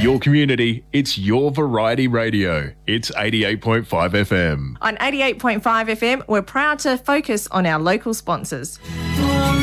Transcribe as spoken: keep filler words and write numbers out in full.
your community. It's your variety radio. It's eighty-eight point five F M. On eighty-eight point five F M, we're proud to focus on our local sponsors.